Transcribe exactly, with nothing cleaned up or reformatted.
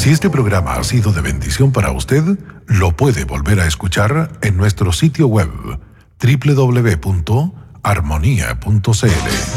Si este programa ha sido de bendición para usted, lo puede volver a escuchar en nuestro sitio web doble u doble u doble u punto armonía punto c l.